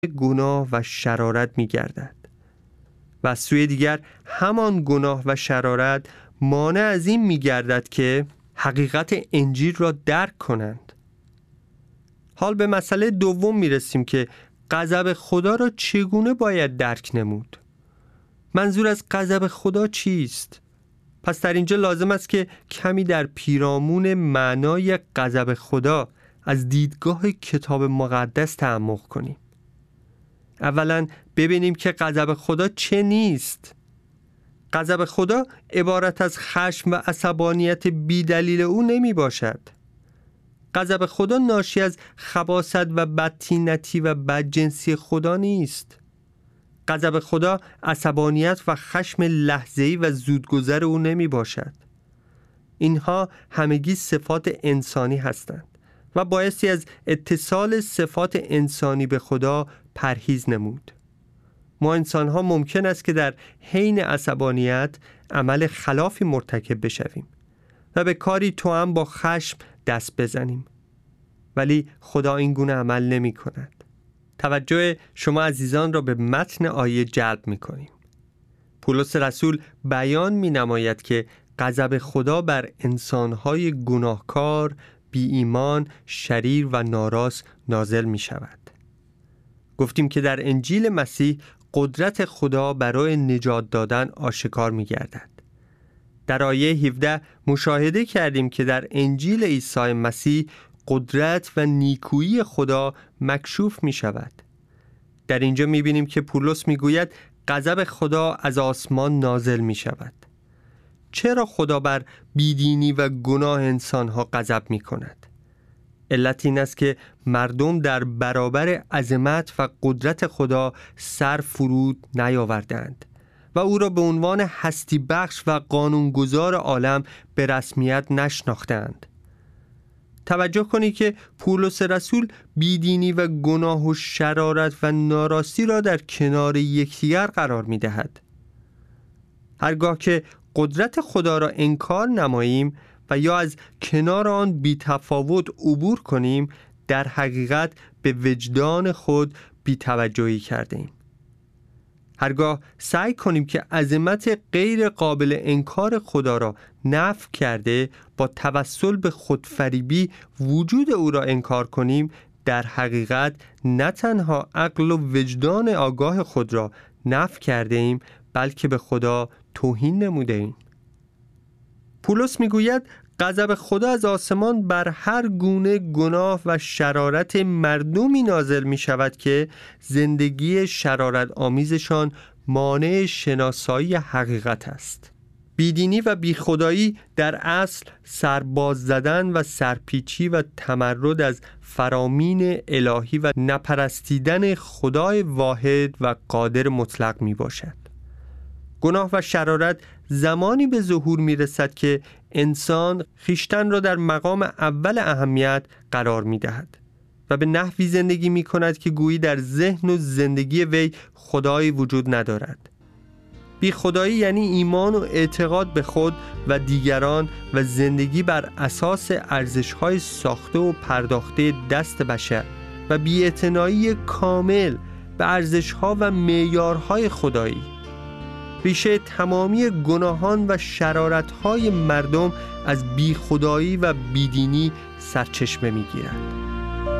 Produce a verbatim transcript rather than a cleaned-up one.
گناه و شرارت می گردد و از سوی دیگر همان گناه و شرارت مانع از این می گردد که حقیقت انجیل را درک کنند. حال به مسئله دوم می رسیم که غضب خدا را چگونه باید درک نمود؟ منظور از غضب خدا چیست؟ پس در اینجا لازم است که کمی در پیرامون معنای غضب خدا از دیدگاه کتاب مقدس تعمق کنیم. اولا ببینیم که غضب خدا چه نیست. غضب خدا عبارت از خشم و عصبانیت بی دلیل او نمی باشد. غضب خدا ناشی از خباثت و بدطینتی و بدجنسی خدا نیست. غضب خدا عصبانیت و خشم لحظه‌ای و زودگذر او نمی باشد. اینها همگی صفات انسانی هستند و بایستی از اتصال صفات انسانی به خدا پرهیز نمود. ما انسان‌ها ممکن است که در حین عصبانیت عمل خلافی مرتکب بشویم و به کاری توأم با خشم دست بزنیم، ولی خدا این گونه عمل نمی کند. توجه شما عزیزان را به متن آیه جلب می کنیم. پولس رسول بیان می نماید که غضب خدا بر انسان‌های گناهکار، بی ایمان، شریر و ناراست نازل می شود. گفتیم که در انجیل مسیح قدرت خدا برای نجات دادن آشکار می گردد. در آیه هفده مشاهده کردیم که در انجیل عیسی مسیح قدرت و نیکویی خدا مکشوف می شود. در اینجا می بینیم که پولس می گوید غضب خدا از آسمان نازل می شود. چرا خدا بر بیدینی و گناه انسانها غضب می کند؟ علت این است که مردم در برابر عظمت و قدرت خدا سر فرود نیاوردند و او را به عنوان هستی بخش و قانونگذار عالم به رسمیت نشناختند. توجه کنید که پولس رسول بیدینی و گناه و شرارت و ناراستی را در کنار یکدیگر قرار می دهد. هرگاه که قدرت خدا را انکار نماییم و یا از کنار آن بی تفاوت عبور کنیم، در حقیقت به وجدان خود بی توجهی کرده ایم. هرگاه سعی کنیم که عظمت غیر قابل انکار خدا را نفی کرده با توسل به خودفریبی وجود او را انکار کنیم، در حقیقت نه تنها عقل و وجدان آگاه خود را نفی کرده ایم، بلکه به خدا توهین نموده ایم. پولس میگوید غضب خدا از آسمان بر هر گونه گناه و شرارت مردمی نازل می شود که زندگی شرارت آمیزشان مانع شناسایی حقیقت است. بیدینی و بیخدایی در اصل سرباز زدن و سرپیچی و تمرد از فرامین الهی و نپرستیدن خدای واحد و قادر مطلق می باشد. گناه و شرارت زمانی به ظهور می رسد که انسان خیشتن را در مقام اول اهمیت قرار می دهد و به نحوی زندگی می کند که گویی در ذهن و زندگی وی خدایی وجود ندارد. بی خدایی یعنی ایمان و اعتقاد به خود و دیگران و زندگی بر اساس ارزش‌های ساخته و پرداخته دست بشر و بی‌اعتنایی کامل به ارزش‌ها و معیارهای خدایی. ریشه تمامی گناهان و شرارت‌های مردم از بیخدایی و بیدینی سرچشمه می‌گیرد.